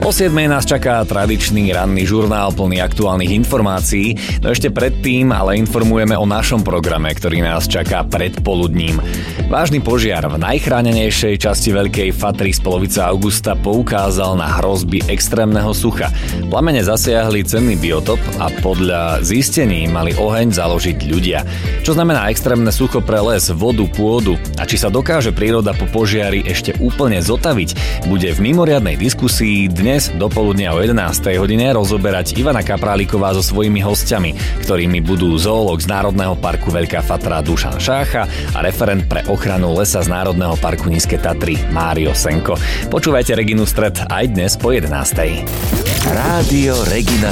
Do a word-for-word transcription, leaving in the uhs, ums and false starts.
O siedmej nás čaká tradičný ranný žurnál plný aktuálnych informácií, no ešte predtým ale informujeme o našom programe, ktorý nás čaká predpoludním. Vážny požiar v najchránenejšej časti Veľkej Fatry z polovice augusta poukázal na hrozby extrémneho sucha. Plamene zasiahli cenný biotop a podľa zistení mali oheň založiť ľudia. Čo znamená extrémne sucho pre les, vodu, pôdu a či sa dokáže príroda po požiari ešte úplne zotaviť, bude v mimoriadnej diskusii dnes do poludnia o jedenástej hodine rozoberať Ivana Kapráliková so svojimi hostiami, ktorými budú zoológ z Národného parku Veľká Fatra Dušan Šácha a referent pre ochranu lesa z Národného parku Nízke Tatry Mário Senko. Počúvajte Reginu Stret aj dnes po jedenástej. Rádio Regina